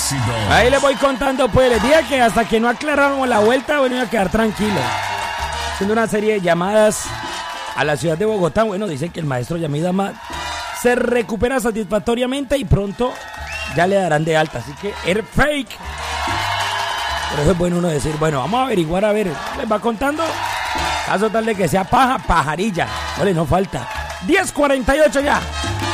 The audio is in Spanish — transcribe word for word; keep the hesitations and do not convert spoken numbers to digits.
éxito. Ahí les voy contando, pues, les dije que hasta que no aclaráramos la vuelta, bueno, iba a quedar tranquilo. Haciendo una serie de llamadas a la ciudad de Bogotá. Bueno, dicen que el maestro Yamid Amad se recupera satisfactoriamente y pronto ya le darán de alta. Así que es fake. Por eso es bueno uno decir, bueno, vamos a averiguar, a ver, les va contando. Caso tal de que sea paja, pajarilla. Vale, no falta. diez cuarenta y ocho ya.